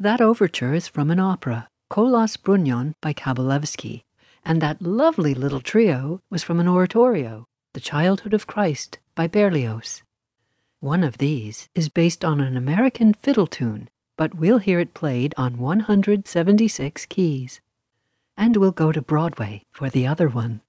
That overture is from an opera, Kolos Brunyon by Kabalevsky, and that lovely little trio was from an oratorio, The Childhood of Christ by Berlioz. One of these is based on an American fiddle tune, but we'll hear it played on 176 keys. And we'll go to Broadway for the other one.